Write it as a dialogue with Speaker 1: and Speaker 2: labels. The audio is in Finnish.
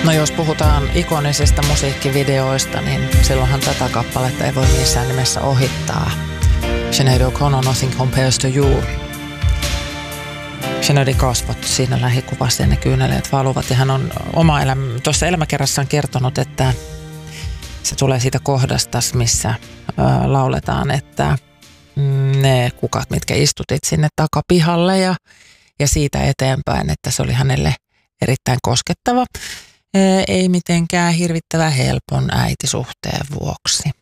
Speaker 1: No jos puhutaan ikonisista musiikkivideoista, niin silloinhan tätä kappaletta ei voi missään nimessä ohittaa. Sinead O'Connor, Nothing Compares to You. Sineadin kasvot siinä lähikuvassa ja ne kyyneleet valuvat. Ja hän on tuossa elämäkerrassaan kertonut, että se tulee siitä kohdasta, missä lauletaan, että ne kukat, mitkä istutit sinne takapihalle ja siitä eteenpäin, että se oli hänelle erittäin koskettava. Ei mitenkään hirvittävän helpon äitisuhteen vuoksi.